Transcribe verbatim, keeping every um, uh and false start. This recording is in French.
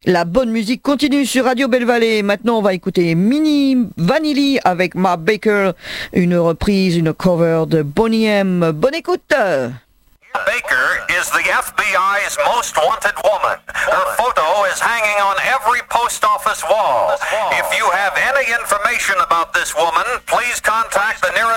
La bonne musique continue sur Radio Belle-Vallée. Maintenant, on va écouter Mini Vanilli avec Ma Baker, une reprise, une cover de Boney M. Bonne écoute. Baker is the F B I's most wanted woman. Her photo is hanging on every post office wall. If you have any information about this woman, please contact the nearest